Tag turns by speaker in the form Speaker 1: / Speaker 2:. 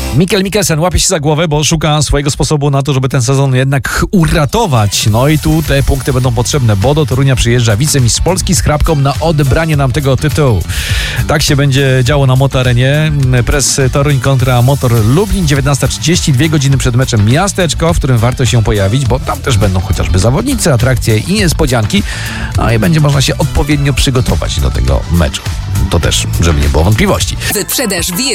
Speaker 1: Mikkel Mikkelsen łapie się za głowę, bo szuka swojego sposobu na to, żeby ten sezon jednak uratować. No i tu te punkty będą potrzebne, bo do Torunia przyjeżdża wicemistrz Polski z chrapką na odebranie nam tego tytułu. Tak się będzie działo na Motorarenie. Press Toruń kontra Motor Lublin, 19:30, 2 godziny przed meczem miasteczko, w którym warto się pojawić, bo tam też będą chociażby zawodnicy, atrakcje i niespodzianki. No i będzie można się odpowiednio przygotować do tego meczu. To też, żeby nie było wątpliwości.
Speaker 2: Wyprzedaż